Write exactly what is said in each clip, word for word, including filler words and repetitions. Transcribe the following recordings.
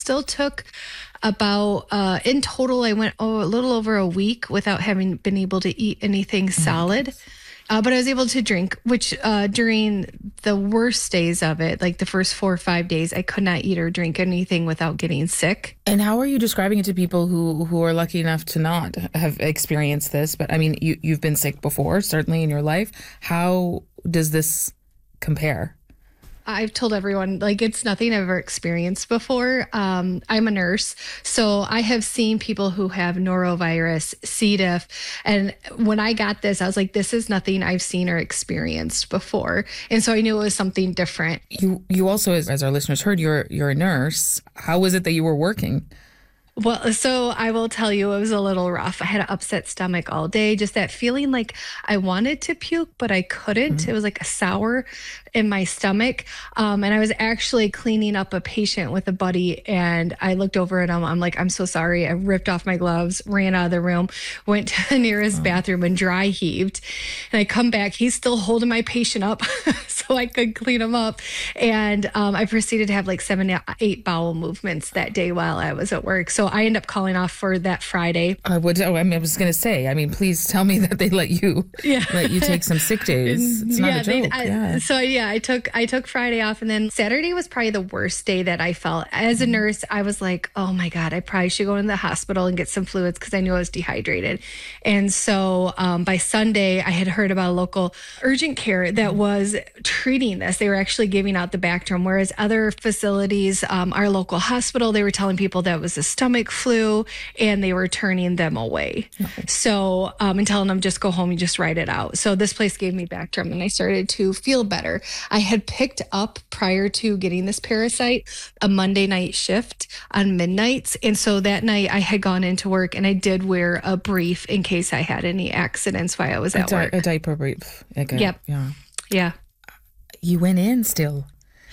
Still took about, uh, in total, I went oh, a little over a week without having been able to eat anything solid. Uh, but I was able to drink, which uh, during the worst days of it, like the first four or five days, I could not eat or drink anything without getting sick. And how are you describing it to people who, who are lucky enough to not have experienced this? But I mean, you, you've been sick before, certainly in your life. How does this compare? I've told everyone, like, it's nothing I've ever experienced before. Um, I'm a nurse, so I have seen people who have norovirus, C. diff, and when I got this, I was like, this is nothing I've seen or experienced before. And so I knew it was something different. You you also, as, as our listeners heard, you're, you're a nurse. How was it that you were working? Well, so I will tell you, it was a little rough. I had an upset stomach all day, just that feeling like I wanted to puke, but I couldn't. Mm-hmm. It was like a sour in my stomach. Um, and I was actually cleaning up a patient with a buddy, and I looked over at him. I'm like, I'm so sorry. I ripped off my gloves, ran out of the room, went to the nearest oh. bathroom and dry heaved. And I come back, he's still holding my patient up so I could clean him up. And um, I proceeded to have like seven, eight bowel movements that day while I was at work. So I ended up calling off for that Friday. I would. Oh, I, mean, I was going to say. I mean, please tell me that they let you yeah. let you take some sick days. It's not yeah, a joke. They, I, yeah. So yeah, I took I took Friday off, and then Saturday was probably the worst day that I felt. As a nurse, I was like, oh my God, I probably should go in the hospital and get some fluids because I knew I was dehydrated. And so um, by Sunday, I had heard about a local urgent care that was treating this. They were actually giving out the Bactrim, whereas other facilities, um, our local hospital, they were telling people that it was a stomach flu, and they were turning them away. Okay. So, um, and telling them just go home and just write it out. So this place gave me Bactrim, and I started to feel better. I had picked up, prior to getting this parasite, a Monday night shift on midnights. And so that night I had gone into work, and I did wear a brief in case I had any accidents while I was at a di- work. A diaper brief. Okay. Yep. Yeah. Yeah. You went in still.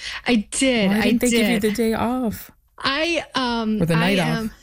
I did. Why didn't I they did. give you the day off? I, um, or the night I, off? Um,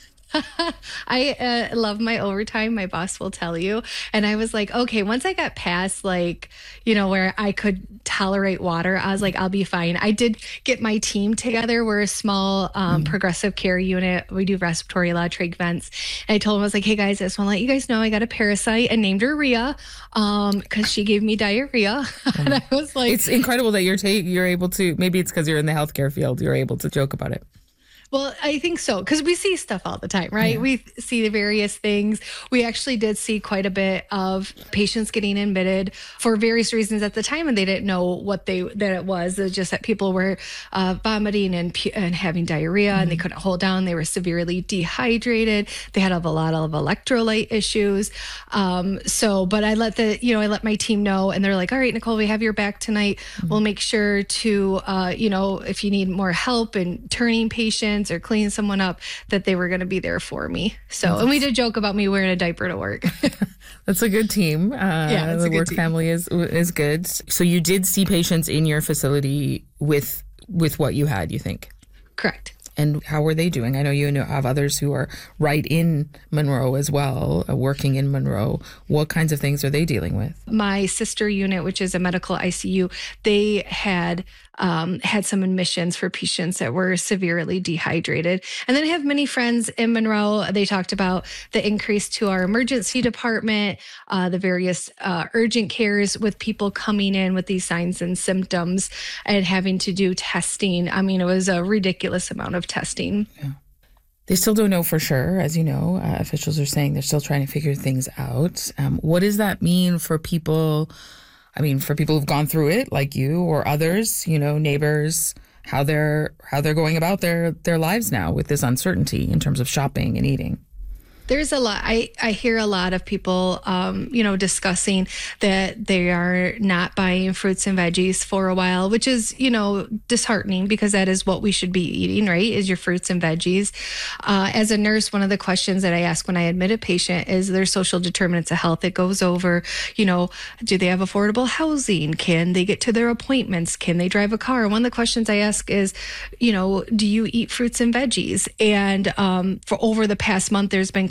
I uh, love my overtime. My boss will tell you. And I was like, okay, once I got past, like, you know, where I could tolerate water, I was like, I'll be fine. I did get my team together. We're a small um, mm. progressive care unit. We do respiratory, a lot of trach vents. And I told them, I was like, hey guys, I just want to let you guys know I got a parasite and named her Rhea um, because she gave me diarrhea. Mm. And I was like, it's incredible that you're, ta- you're able to, maybe it's because you're in the healthcare field, you're able to joke about it. Well, I think so, because we see stuff all the time, right? Yeah. We see the various things. We actually did see quite a bit of patients getting admitted for various reasons at the time, and they didn't know what they that it was. It was just that people were uh, vomiting and and having diarrhea, mm-hmm. and they couldn't hold down. They were severely dehydrated. They had a lot of electrolyte issues. Um, so, but I let the you know I let my team know, and they're like, "All right, Nicole, we have your back tonight. Mm-hmm. We'll make sure to uh, you know if you need more help in turning patients or cleaning someone up, that they were going to be there for me." So, and we did joke about me wearing a diaper to work. That's a good team. Uh, yeah, it's the a good work team. family is is good. So you did see patients in your facility with with what you had, you think? Correct. And how were they doing? I know you have others who are right in Monroe as well, uh, working in Monroe. What kinds of things are they dealing with? My sister unit, which is a medical I C U, they had um, had some admissions for patients that were severely dehydrated. And then I have many friends in Monroe. They talked about the increase to our emergency department, uh, the various uh, urgent cares with people coming in with these signs and symptoms and having to do testing. I mean, it was a ridiculous amount of testing. Yeah. They still don't know for sure, as you know. Uh, officials are saying they're still trying to figure things out. Um, what does that mean for people? I mean, for people who've gone through it, like you or others, you know, neighbors, how they're how they're going about their their lives now with this uncertainty in terms of shopping and eating. There's a lot. I, I hear a lot of people, um, you know, discussing that they are not buying fruits and veggies for a while, which is, you know, disheartening because that is what we should be eating, right? Is your fruits and veggies. Uh, as a nurse, one of the questions that I ask when I admit a patient is their social determinants of health. It goes over, you know, do they have affordable housing? Can they get to their appointments? Can they drive a car? One of the questions I ask is, you know, do you eat fruits and veggies? And um, for over the past month, there's been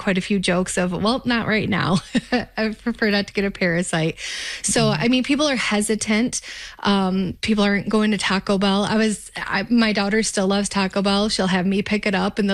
quite a few jokes of, well, not right now. I prefer not to get a parasite. So, I mean, people are hesitant. Um, people aren't going to Taco Bell. I was, I, my daughter still loves Taco Bell. She'll have me pick it up and